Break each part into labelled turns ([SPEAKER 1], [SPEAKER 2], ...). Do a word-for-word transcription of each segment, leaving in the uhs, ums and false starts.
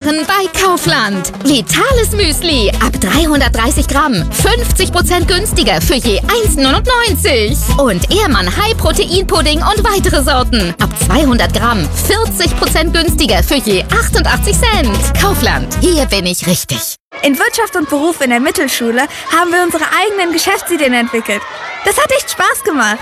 [SPEAKER 1] sparen bei Kaufland. Vitales Müsli ab dreihundertdreißig Gramm. fünfzig Prozent günstiger für je eins neunundneunzig. Und Ehrmann High-Protein-Pudding und weitere Sorten. Ab zweihundert Gramm. vierzig Prozent günstiger für je achtundachtzig Cent. Kaufland. Hier bin ich richtig.
[SPEAKER 2] In Wirtschaft und Beruf in der Mittelschule haben wir unsere eigenen Geschäftsideen entwickelt. Das hat echt Spaß gemacht.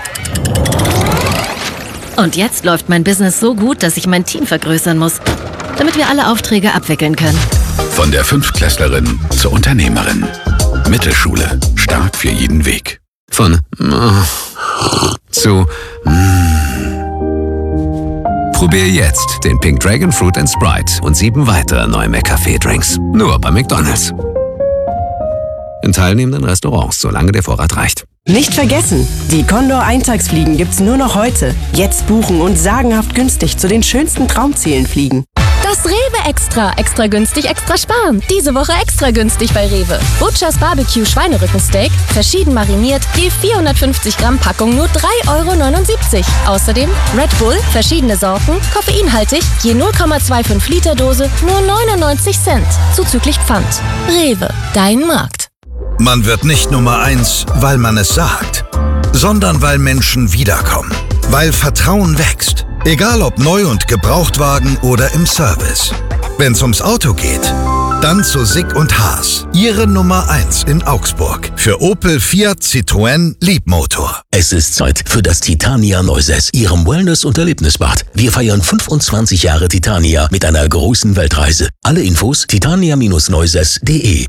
[SPEAKER 3] Und jetzt läuft mein Business so gut, dass ich mein Team vergrößern muss, damit wir alle Aufträge abwickeln können.
[SPEAKER 4] Von der Fünftklässlerin zur Unternehmerin. Mittelschule. Stark für jeden Weg.
[SPEAKER 5] Von äh, zu mm. Probier jetzt den Pink Dragon Fruit and Sprite und sieben weitere neue McCafé-Drinks. Nur bei McDonald's. In teilnehmenden Restaurants, solange der Vorrat reicht.
[SPEAKER 6] Nicht vergessen, die Condor-Eintagsfliegen gibt's nur noch heute. Jetzt buchen und sagenhaft günstig zu den schönsten Traumzielen fliegen.
[SPEAKER 7] Das Rewe Extra. Extra günstig, extra sparen. Diese Woche extra günstig bei Rewe. Butchers Barbecue Schweinerückensteak, verschieden mariniert, je vierhundertfünfzig Gramm Packung nur drei Euro neunundsiebzig. Außerdem Red Bull, verschiedene Sorten, koffeinhaltig, je null Komma fünfundzwanzig Liter Dose, nur neunundneunzig Cent. Zuzüglich Pfand. Rewe, dein Markt.
[SPEAKER 8] Man wird nicht Nummer eins, weil man es sagt, sondern weil Menschen wiederkommen. Weil Vertrauen wächst. Egal ob Neu- und Gebrauchtwagen oder im Service. Wenn's ums Auto geht, dann zu Sick und Haas. Ihre Nummer eins in Augsburg. Für Opel, Fiat, Citroën, Leapmotor.
[SPEAKER 9] Es ist Zeit für das Titania Neuses, Ihrem Wellness- und Erlebnisbad. Wir feiern fünfundzwanzig Jahre Titania mit einer großen Weltreise. Alle Infos titania Bindestrich neuses Punkt de.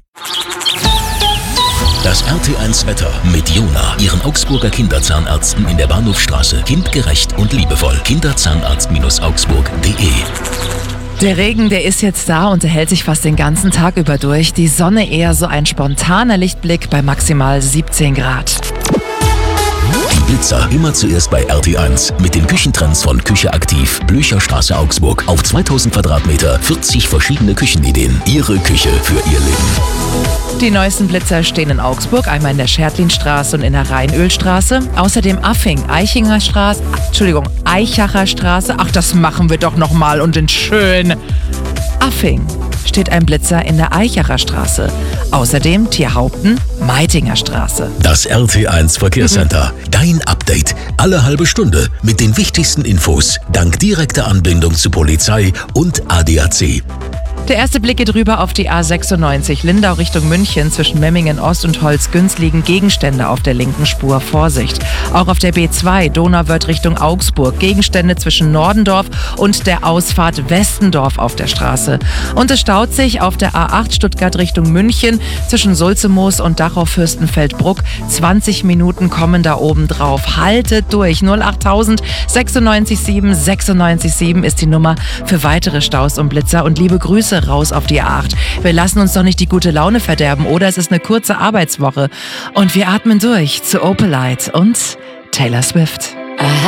[SPEAKER 9] Das R T eins Wetter mit Jona, Ihren Augsburger Kinderzahnärzten in der Bahnhofstraße. Kindgerecht und liebevoll. Kinderzahnarzt Augsburg Punkt de.
[SPEAKER 10] Der Regen, der ist jetzt da und der hält sich fast den ganzen Tag über durch. Die Sonne eher so ein spontaner Lichtblick bei maximal siebzehn Grad.
[SPEAKER 9] Die Blitzer immer zuerst bei R T eins mit den Küchentrends von Küche aktiv, Blücherstraße Augsburg. Auf zweitausend Quadratmeter, vierzig verschiedene Küchenideen. Ihre Küche für Ihr Leben.
[SPEAKER 10] Die neuesten Blitzer stehen in Augsburg, einmal in der Schertlinstraße und in der Rheinölstraße. Außerdem Affing, Eichinger Straße, Entschuldigung, Eichacher Straße. Ach, das machen wir doch nochmal und in schön. Affing steht ein Blitzer in der Eichacher Straße. Außerdem Tierhaupten, Meitinger Straße.
[SPEAKER 9] Das R T eins Verkehrscenter. Mhm. Dein Update. Alle halbe Stunde mit den wichtigsten Infos. Dank direkter Anbindung zu Polizei und A D A C.
[SPEAKER 10] Der erste Blick geht rüber auf die A sechsundneunzig, Lindau Richtung München. Zwischen Memmingen Ost und Holzgünz liegen Gegenstände auf der linken Spur. Vorsicht. Auch auf der B zwei, Donauwörth Richtung Augsburg. Gegenstände zwischen Nordendorf und der Ausfahrt Westendorf auf der Straße. Und es staut sich auf der A acht Stuttgart Richtung München zwischen Sulzemoos und Dachau-Fürstenfeldbruck. zwanzig Minuten kommen da oben drauf. Haltet durch. null acht null null sechs sieben sechs sechs sieben ist die Nummer für weitere Staus und Blitzer. Und liebe Grüße raus auf die A acht. Wir lassen uns doch nicht die gute Laune verderben, oder? Es ist eine kurze Arbeitswoche. Und wir atmen durch zu Opelite und Taylor Swift.